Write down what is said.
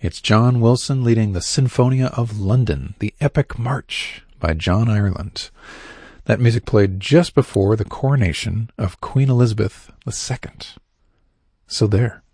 It's John Wilson leading the Sinfonia of London, the Epic March by John Ireland. That music played just before the coronation of Queen Elizabeth II. So there.